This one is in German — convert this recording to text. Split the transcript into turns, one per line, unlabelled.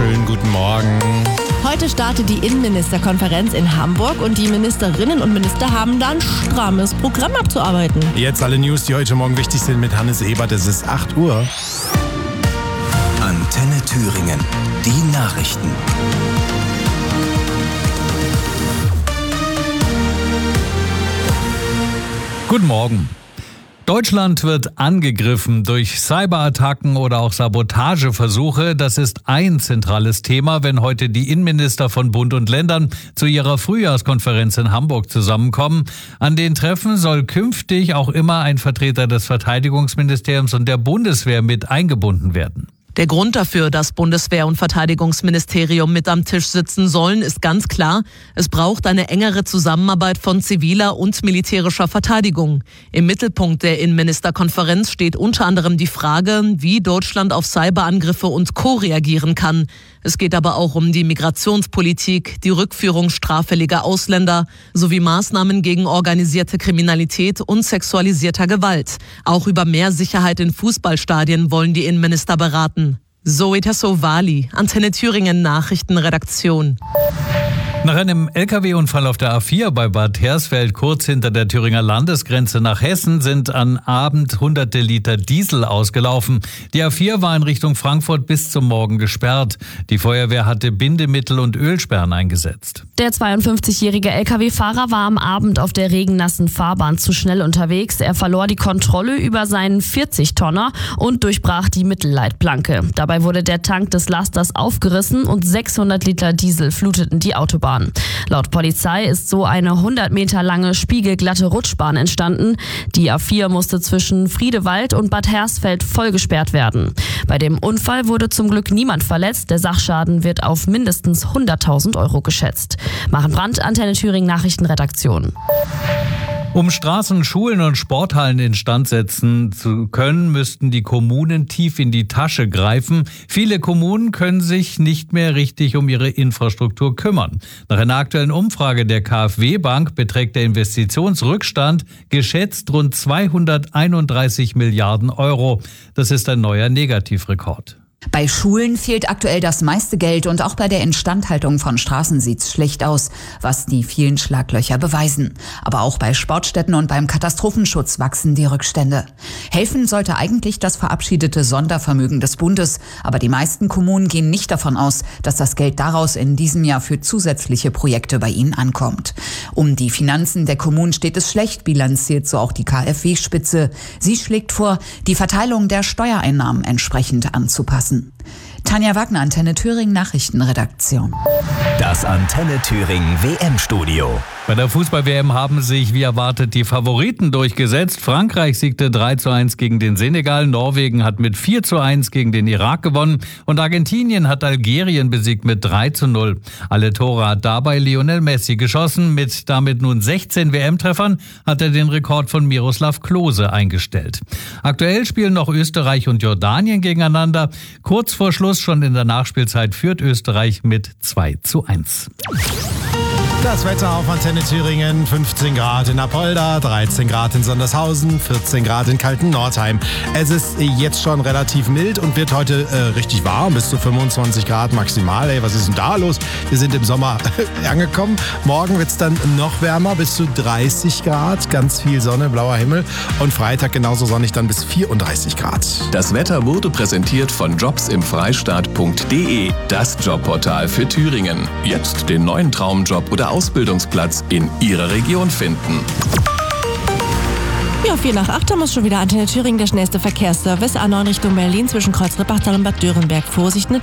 Schönen guten Morgen.
Heute startet die Innenministerkonferenz in Hamburg und die Ministerinnen und Minister haben da ein strammes Programm abzuarbeiten.
Jetzt alle News, die heute Morgen wichtig sind mit Hannes Ebert. Es ist 8 Uhr.
Antenne Thüringen. Die Nachrichten.
Guten Morgen. Deutschland wird angegriffen durch Cyberattacken oder auch Sabotageversuche. Das ist ein zentrales Thema, wenn heute die Innenminister von Bund und Ländern zu ihrer Frühjahrskonferenz in Hamburg zusammenkommen. An den Treffen soll künftig auch immer ein Vertreter des Verteidigungsministeriums und der Bundeswehr mit eingebunden werden.
Der Grund dafür, dass Bundeswehr und Verteidigungsministerium mit am Tisch sitzen sollen, ist ganz klar. Es braucht eine engere Zusammenarbeit von ziviler und militärischer Verteidigung. Im Mittelpunkt der Innenministerkonferenz steht unter anderem die Frage, wie Deutschland auf Cyberangriffe und Co. reagieren kann. Es geht aber auch um die Migrationspolitik, die Rückführung straffälliger Ausländer sowie Maßnahmen gegen organisierte Kriminalität und sexualisierter Gewalt. Auch über mehr Sicherheit in Fußballstadien wollen die Innenminister beraten. Zoe Tassovali, Antenne Thüringen Nachrichtenredaktion.
Nach einem Lkw-Unfall auf der A4 bei Bad Hersfeld, kurz hinter der Thüringer Landesgrenze nach Hessen, sind am Abend hunderte Liter Diesel ausgelaufen. Die A4 war in Richtung Frankfurt bis zum Morgen gesperrt. Die Feuerwehr hatte Bindemittel und Ölsperren eingesetzt.
Der 52-jährige Lkw-Fahrer war am Abend auf der regennassen Fahrbahn zu schnell unterwegs. Er verlor die Kontrolle über seinen 40-Tonner und durchbrach die Mittelleitplanke. Dabei wurde der Tank des Lasters aufgerissen und 600 Liter Diesel fluteten die Autobahn. Laut Polizei ist so eine 100 Meter lange spiegelglatte Rutschbahn entstanden. Die A4 musste zwischen Friedewald und Bad Hersfeld voll gesperrt werden. Bei dem Unfall wurde zum Glück niemand verletzt. Der Sachschaden wird auf mindestens 100.000 Euro geschätzt. Maren Brandt, Antenne Thüringen Nachrichtenredaktion.
Um Straßen, Schulen und Sporthallen instand setzen zu können, müssten die Kommunen tief in die Tasche greifen. Viele Kommunen können sich nicht mehr richtig um ihre Infrastruktur kümmern. Nach einer aktuellen Umfrage der KfW-Bank beträgt der Investitionsrückstand geschätzt rund 231 Milliarden Euro. Das ist ein neuer Negativrekord.
Bei Schulen fehlt aktuell das meiste Geld und auch bei der Instandhaltung von Straßen sieht's schlecht aus, was die vielen Schlaglöcher beweisen. Aber auch bei Sportstätten und beim Katastrophenschutz wachsen die Rückstände. Helfen sollte eigentlich das verabschiedete Sondervermögen des Bundes, aber die meisten Kommunen gehen nicht davon aus, dass das Geld daraus in diesem Jahr für zusätzliche Projekte bei ihnen ankommt. Um die Finanzen der Kommunen steht es schlecht, bilanziert so auch die KfW-Spitze. Sie schlägt vor, die Verteilung der Steuereinnahmen entsprechend anzupassen. Tanja Wagner, Antenne Thüringen Nachrichtenredaktion.
Das Antenne Thüringen WM-Studio.
Bei der Fußball-WM haben sich wie erwartet die Favoriten durchgesetzt. Frankreich siegte 3:1 gegen den Senegal, Norwegen hat mit 4:1 gegen den Irak gewonnen und Argentinien hat Algerien besiegt mit 3:0. Alle Tore hat dabei Lionel Messi geschossen. Mit damit nun 16 WM-Treffern hat er den Rekord von Miroslav Klose eingestellt. Aktuell spielen noch Österreich und Jordanien gegeneinander. Kurz vor Schluss, schon in der Nachspielzeit, führt Österreich mit 2:1.
Das Wetter auf Antenne Thüringen, 15 Grad in Apolda, 13 Grad in Sondershausen, 14 Grad in Kalten-Nordheim. Es ist jetzt schon relativ mild und wird heute richtig warm, bis zu 25 Grad maximal. Ey, was ist denn da los? Wir sind im Sommer angekommen. Morgen wird es dann noch wärmer, bis zu 30 Grad, ganz viel Sonne, blauer Himmel. Und Freitag genauso sonnig, dann bis 34 Grad.
Das Wetter wurde präsentiert von jobsimfreistaat.de, das Jobportal für Thüringen. Jetzt den neuen Traumjob oder Ausbildungsplatz in Ihrer Region finden.
Ja, 4 nach 8 haben wir schon wieder Antenne Thüringen, der schnellste Verkehrsservice. A9 Richtung Berlin zwischen Kreuz-Rippachtal und Bad Dürrenberg. Vorsicht, eine